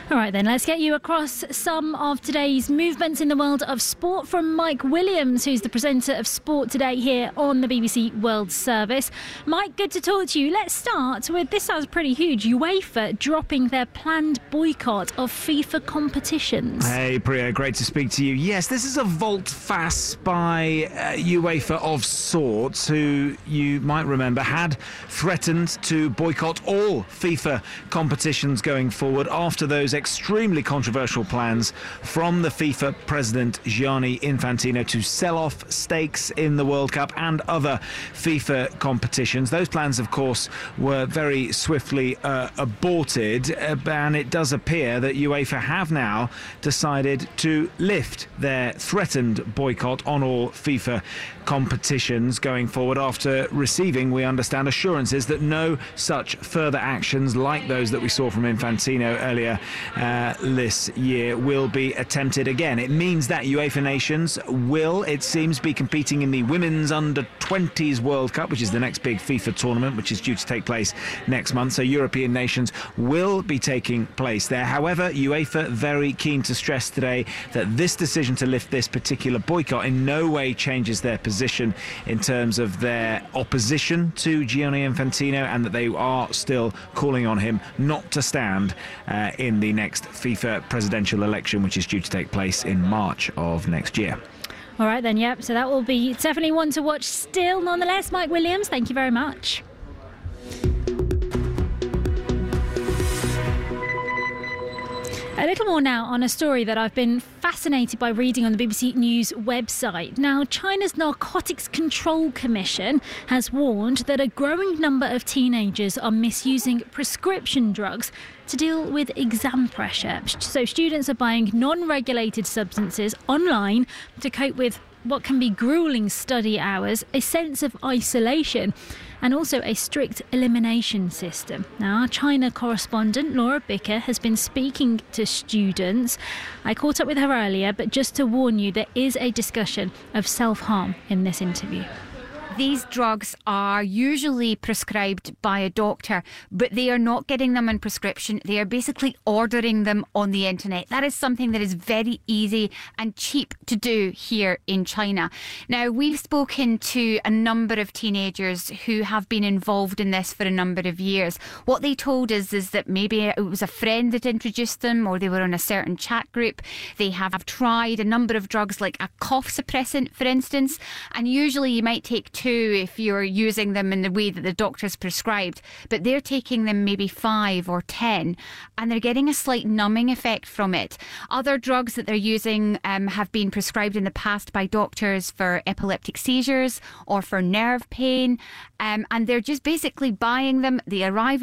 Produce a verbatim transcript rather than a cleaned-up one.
All right then, let's get you across some of today's movements in the world of sport from Mike Williams, who's the presenter of Sport Today here on the B B C World Service. Mike, good to talk to you. Let's start with, this sounds pretty huge, UEFA dropping their planned boycott of FIFA competitions. Hey Priya, great to speak to you. Yes, this is a volte-face by uh, UEFA of sorts, who you might remember had threatened to boycott all FIFA competitions going forward after those extremely controversial plans from the FIFA president Gianni Infantino to sell off stakes in the World Cup and other FIFA competitions. Those plans, of course, were very swiftly uh, aborted, uh, and it does appear that UEFA have now decided to lift their threatened boycott on all FIFA competitions going forward after receiving, we understand, assurances that no such further actions like those that we saw from Infantino earlier uh, this year will be attempted again. It means that UEFA nations will, it seems, be competing in the Women's Under twenties World Cup, which is the next big FIFA tournament, which is due to take place next month. So European nations will be taking place there. However, UEFA very keen to stress today that this decision to lift this particular boycott in no way changes their position in terms of their opposition to Gianni Infantino, and that they are still calling on him not to stand uh, in the next FIFA presidential election, which is due to take place in March of next year. All right then, yep, so that will be definitely one to watch still. Nonetheless, Mike Williams, thank you very much. A little more now on a story that I've been fascinated by reading on the B B C News website. Now, China's Narcotics Control Commission has warned that a growing number of teenagers are misusing prescription drugs to deal with exam pressure. So students are buying non-regulated substances online to cope with what can be grueling study hours, a sense of isolation, and also a strict elimination system. Now, our China correspondent Laura Bicker has been speaking to students. I caught up with her earlier, but just to warn you, there is a discussion of self-harm in this interview. These drugs are usually prescribed by a doctor, but they are not getting them in prescription. They are basically ordering them on the internet. That is something that is very easy and cheap to do here in China. Now, we've spoken to a number of teenagers who have been involved in this for a number of years. What they told us is that maybe it was a friend that introduced them, or they were on a certain chat group. They have tried a number of drugs, like a cough suppressant, for instance, and usually you might take two if you're using them in the way that the doctor's prescribed, but they're taking them maybe five or ten, and they're getting a slight numbing effect from it. Other drugs that they're using um, have been prescribed in the past by doctors for epileptic seizures or for nerve pain, um, and they're just basically buying them. They arrive